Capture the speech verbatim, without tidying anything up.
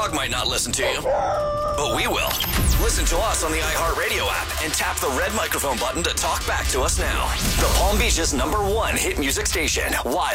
dog might not listen to you, but we will. Listen to us on the iHeartRadio app and tap the red microphone button to talk back to us now. The Palm Beach's number one hit music station, Wild.